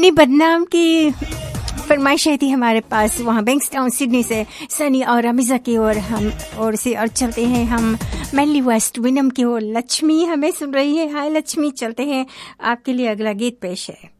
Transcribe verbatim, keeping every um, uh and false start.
सनी बदनाम की फरमाइश आई थी हमारे पास वहाँ बैंक्सटाउन सिडनी से, सनी और रमीज़ा की ओर हम और से और चलते हैं हम मैनली वेस्ट विनम की ओर। लक्ष्मी हमें सुन रही है। हाय लक्ष्मी, चलते हैं आपके लिए अगला गीत पेश है।